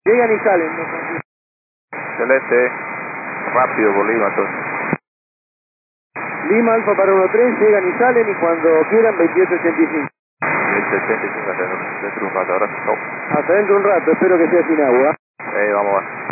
Llegan y salen. ¿No? Celeste, rápido por Lima entonces. Lima Alfa para 13, llegan y salen y cuando quieran 2885. 1085 dentro de un rato, ahora no. Hasta dentro de un rato, espero que sea sin agua. Vamos a ver.